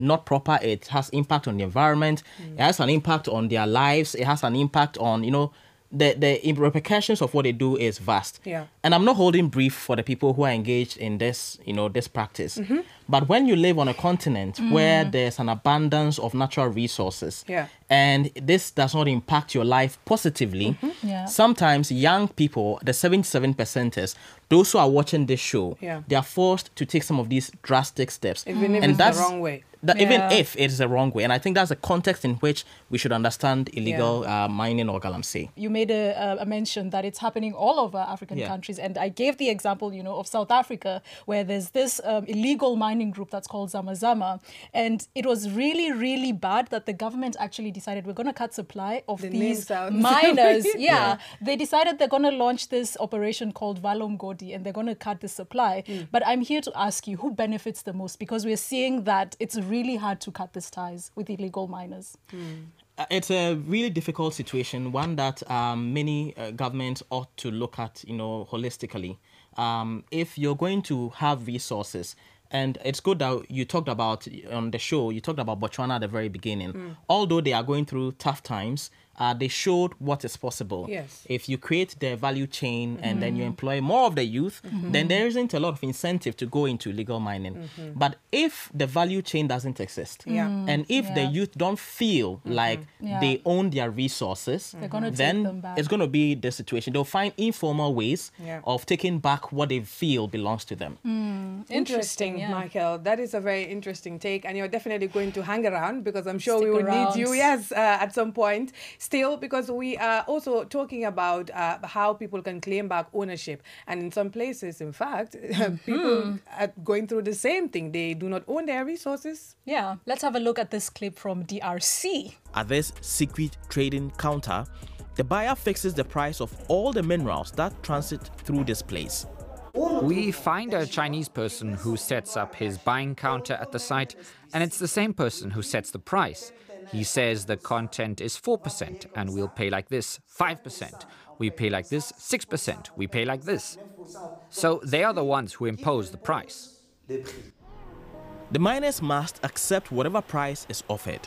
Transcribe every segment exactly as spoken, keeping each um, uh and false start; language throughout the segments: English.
not proper. It has impact on the environment. Mm. It has an impact on their lives. It has an impact on, you know, the, the repercussions of what they do is vast. Yeah. And I'm not holding brief for the people who are engaged in this, you know, this practice. Mm-hmm. But when you live on a continent mm. where there's an abundance of natural resources, yeah. and this does not impact your life positively, mm-hmm. yeah. sometimes young people, the seventy-seven percenters, those who are watching this show, yeah. they are forced to take some of these drastic steps. Even if and it's that's, the wrong way. That yeah. Even if it is the wrong way. And I think that's the context in which we should understand illegal yeah. uh, mining or galamsey. You made a, a mention that it's happening all over African yeah. countries. And I gave the example, you know, of South Africa, where there's this um, illegal mining group that's called Zama Zama. And it was really, really bad that the government actually decided we're going to cut supply of the these miners. yeah. yeah. They decided they're going to launch this operation called Valomgodi, and they're going to cut the supply. Mm. But I'm here to ask you, who benefits the most? Because we're seeing that it's really hard to cut these ties with illegal miners. Mm. It's a really difficult situation, one that um, many uh, governments ought to look at, you know, holistically. Um, if you're going to have resources, and it's good that you talked about on the show, you talked about Botswana at the very beginning. Mm. Although they are going through tough times, uh, they showed what is possible. Yes. If you create the value chain and mm. then you employ more of the youth, mm-hmm. then there isn't a lot of incentive to go into illegal mining. Mm-hmm. But if the value chain doesn't exist, yeah. and if yeah. the youth don't feel mm-hmm. like yeah. they own their resources, They're gonna then take them back. It's going to be the situation. They'll find informal ways yeah. of taking back what they feel belongs to them. Mm. Interesting, interesting yeah. Michael. That is a very interesting take, and you're definitely going to hang around because I'm sure Stick we will around. need you, yes, uh, at some point. Still, because we are also talking about uh, how people can claim back ownership. And in some places, in fact, mm-hmm. people are going through the same thing. They do not own their resources. Yeah. Let's have a look at this clip from D R C. At this secret trading counter, the buyer fixes the price of all the minerals that transit through this place. We find a Chinese person who sets up his buying counter at the site, and it's the same person who sets the price. He says the content is four percent, and we'll pay like this, five percent. We pay like this, six percent. We pay like this. So they are the ones who impose the price. The miners must accept whatever price is offered.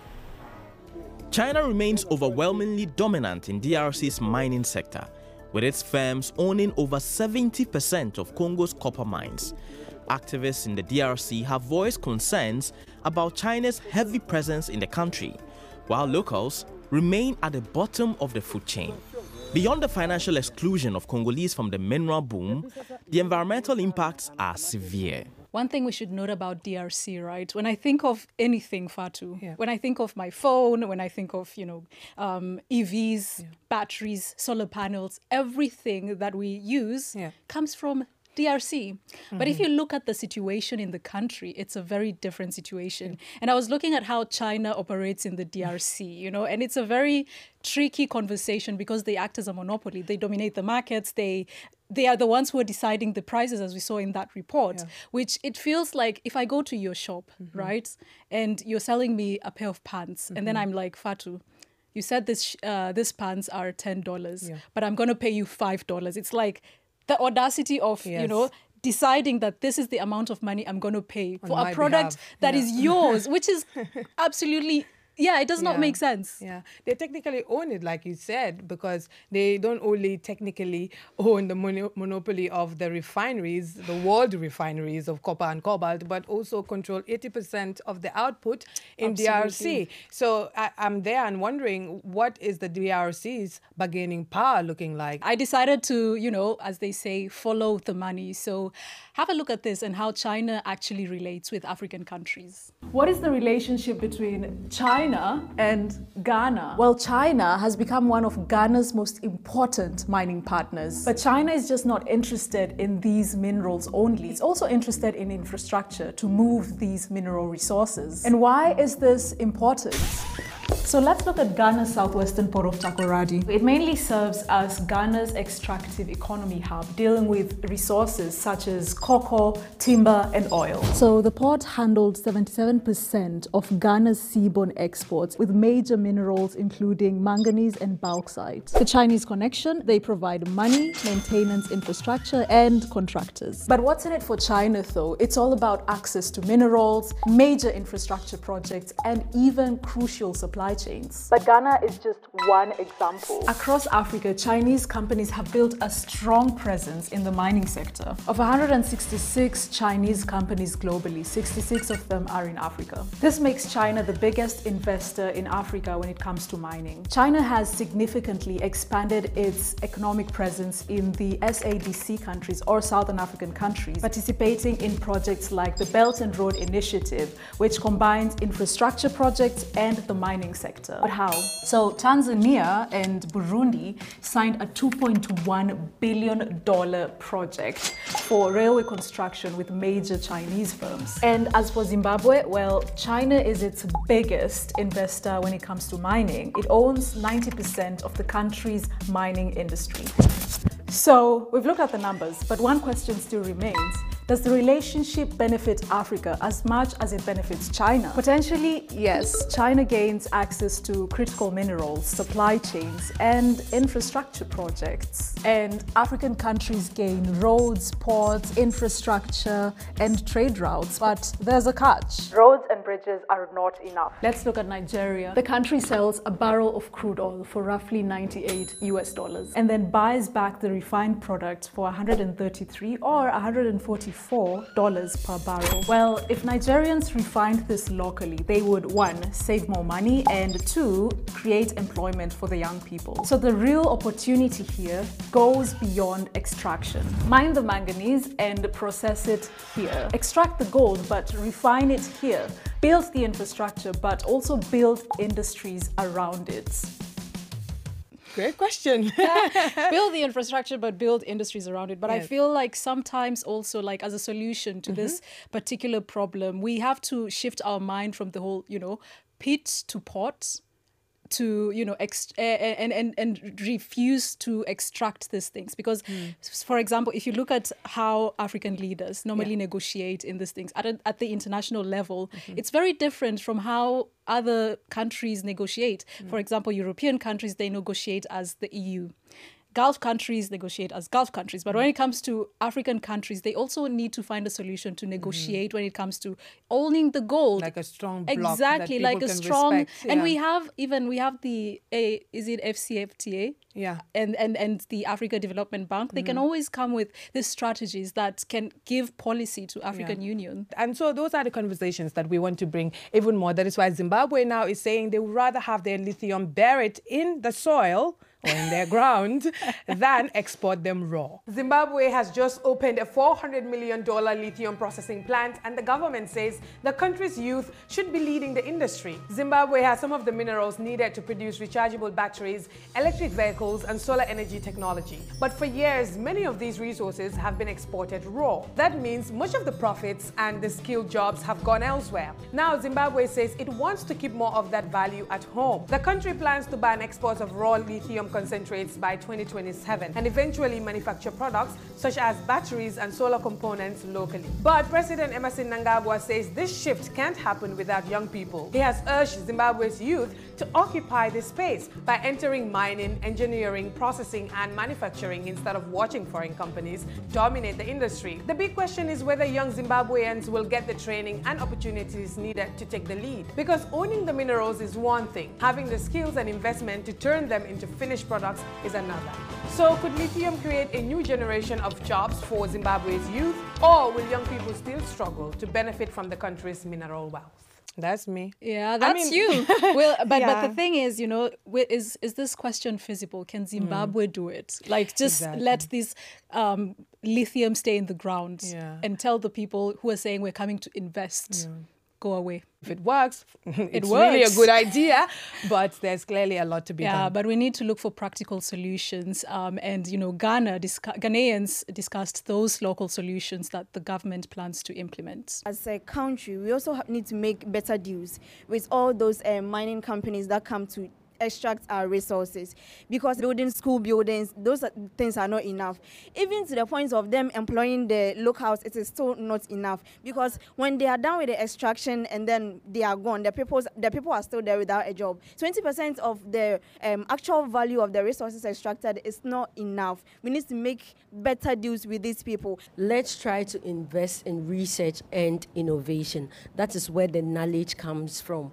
China remains overwhelmingly dominant in D R C's mining sector, with its firms owning over seventy percent of Congo's copper mines. Activists in the D R C have voiced concerns about China's heavy presence in the country, while locals remain at the bottom of the food chain. Beyond the financial exclusion of Congolese from the mineral boom, the environmental impacts are severe. One thing we should note about D R C, right? When I think of anything, Fatu, yeah. when I think of my phone, when I think of, you know, um, E Vs, yeah. batteries, solar panels, everything that we use yeah. comes from D R C. Mm-hmm. But if you look at the situation in the country, it's a very different situation. Yeah. And I was looking at how China operates in the D R C, you know, and it's a very tricky conversation because they act as a monopoly. They dominate the markets. They they are the ones who are deciding the prices, as we saw in that report, yeah. which it feels like if I go to your shop, mm-hmm. right, and you're selling me a pair of pants, mm-hmm. and then I'm like, Fatu, you said this uh, this pants are ten dollars, yeah. but I'm going to pay you five dollars. It's like the audacity of, yes. you know, deciding that this is the amount of money I'm going to pay on for a product behalf. that yeah. is yours, which is absolutely... Yeah, it does not yeah. make sense. Yeah, they technically own it, like you said, because they don't only technically own the mono monopoly of the refineries, the world refineries of copper and cobalt, but also control eighty percent of the output in Absolutely. D R C. So I, I'm there and wondering, what is the D R C's bargaining power looking like? I decided to, you know, as they say, follow the money. So have a look at this and how China actually relates with African countries. What is the relationship between China and Ghana? Well, China has become one of Ghana's most important mining partners. But China is just not interested in these minerals only. It's also interested in infrastructure to move these mineral resources. And why is this important? So let's look at Ghana's southwestern port of Takoradi. It mainly serves as Ghana's extractive economy hub, dealing with resources such as cocoa, timber, and oil. So the port handled seventy-seven percent of Ghana's seaborne exports, with major minerals including manganese and bauxite. The Chinese connection, they provide money, maintenance infrastructure, and contractors. But what's in it for China though? It's all about access to minerals, major infrastructure projects, and even crucial supply chains. But Ghana is just one example. Across Africa, Chinese companies have built a strong presence in the mining sector. Of one hundred sixty-six Chinese companies globally, sixty-six of them are in Africa. This makes China the biggest investor in Africa when it comes to mining. China has significantly expanded its economic presence in the S A D C countries, or Southern African countries, participating in projects like the Belt and Road Initiative, which combines infrastructure projects and the mining sector. But how? So Tanzania and Burundi signed a two point one billion dollars project for railway construction with major Chinese firms. And as for Zimbabwe, well, China is its biggest investor when it comes to mining. It owns ninety percent of the country's mining industry. So we've looked at the numbers, but one question still remains. Does the relationship benefit Africa as much as it benefits China? Potentially, yes. China gains access to critical minerals, supply chains, and infrastructure projects. And African countries gain roads, ports, infrastructure, and trade routes. But there's a catch. Roads and bridges are not enough. Let's look at Nigeria. The country sells a barrel of crude oil for roughly ninety-eight U S dollars and then buys back the refined product for one hundred thirty-three or one hundred forty-four dollars per barrel. Well, if Nigerians refined this locally, they would, one, save more money, and two, create employment for the young people. So the real opportunity here goes beyond extraction. Mine the manganese and process it here. Extract the gold, but refine it here. Build the infrastructure, but also build industries around it. Great question. Build the infrastructure, but build industries around it. But yes. I feel like sometimes also, like as a solution to mm-hmm. this particular problem, we have to shift our mind from the whole, you know, pit to pot, to, you know, ex and, and, and refuse to extract these things. Because, mm. for example, if you look at how African leaders normally yeah. negotiate in these things at, a, at the international level, mm-hmm. it's very different from how other countries negotiate. Mm. For example, European countries, they negotiate as the E U. Gulf countries negotiate as Gulf countries. But when it comes to African countries, they also need to find a solution to negotiate mm-hmm. when it comes to owning the gold. Like a strong block Exactly, that like a strong... respect, yeah. And we have even, we have the, a, is it F C F T A? Yeah. And, and, and the Africa Development Bank. They mm-hmm. can always come with these strategies that can give policy to African yeah. Union. And so those are the conversations that we want to bring even more. That is why Zimbabwe now is saying they would rather have their lithium buried in the soil or in their ground than export them raw. Zimbabwe has just opened a four hundred million dollar lithium processing plant, and the government says the country's youth should be leading the industry. Zimbabwe has some of the minerals needed to produce rechargeable batteries, electric vehicles, and solar energy technology. But for years, many of these resources have been exported raw. That means much of the profits and the skilled jobs have gone elsewhere. Now, Zimbabwe says it wants to keep more of that value at home. The country plans to ban exports of raw lithium concentrates by twenty twenty-seven and eventually manufacture products such as batteries and solar components locally. But President Emmerson Mnangagwa says this shift can't happen without young people. He has urged Zimbabwe's youth to occupy this space by entering mining, engineering, processing, and manufacturing instead of watching foreign companies dominate the industry. The big question is whether young Zimbabweans will get the training and opportunities needed to take the lead. Because owning the minerals is one thing, having the skills and investment to turn them into finished products is another. So could lithium create a new generation of jobs for Zimbabwe's youth, or will young people still struggle to benefit from the country's mineral wealth? That's me. Yeah, that's I mean, you. Well, but yeah. but the thing is, you know, is is this question feasible? Can Zimbabwe mm. do it? Like, just exactly. let this um, lithium stay in the ground yeah. and tell the people who are saying we're coming to invest. Yeah. go away. If it works, it's works. really a good idea, but there's clearly a lot to be yeah, done. Yeah, but we need to look for practical solutions. Um, and, you know, Ghana, discu- Ghanaians discussed those local solutions that the government plans to implement. As a country, we also need to make better deals with all those uh, mining companies that come to extract our resources, because building school buildings, those are, things are not enough. Even to the point of them employing the locals, it is still not enough, because when they are done with the extraction and then they are gone, the people the people are still there without a job. twenty percent of the um, actual value of the resources extracted is not enough. We need to make better deals with these people. Let's try to invest in research and innovation. That is where the knowledge comes from.